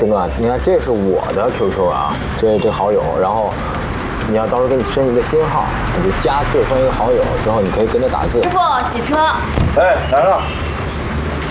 东哥，你看这是我的 QQ 啊，这好友，然后你要到时候给你申一个新号，你就加对方一个好友之后，你可以跟他打字。 师傅，洗车。 哎，来了。